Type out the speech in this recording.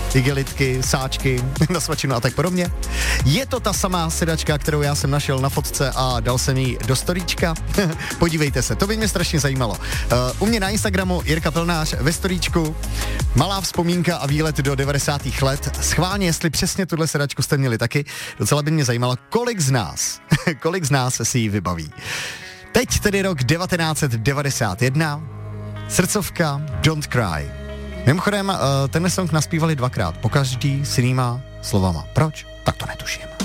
igelitky, sáčky na svačinu a tak podobně. Je to ta samá sedačka, kterou já jsem našel na fotce a dal jsem ji do storíčka. Podívejte se, to by mě strašně zajímalo. U mě na Instagramu Jirka Pilnář ve storíčku, malá vzpomínka a výlet do 90. let. Schválně, jestli přesně tuhle sedačku jste měli taky, docela by mě zajímalo, kolik z nás si ji vybaví. Teď tedy rok 1991, srdcovka Don't Cry. Mimochodem, tenhle song naspívali dvakrát, pokaždý s jinýma slovama. Proč? Tak to netuším.